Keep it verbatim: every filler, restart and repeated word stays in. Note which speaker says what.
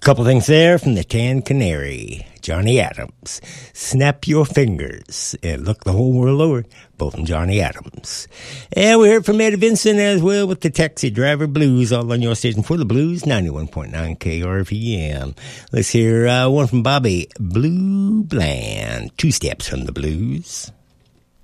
Speaker 1: Couple things there from the Tan Canary, Johnny Adams. Snap your fingers and look the whole world over, both from Johnny Adams. And we heard from Eddie Vincent as well with the Taxi Driver Blues, all on your station for the Blues, ninety-one point nine K R V M. Let's hear uh, one from Bobby Blue Bland, Two Steps from the Blues.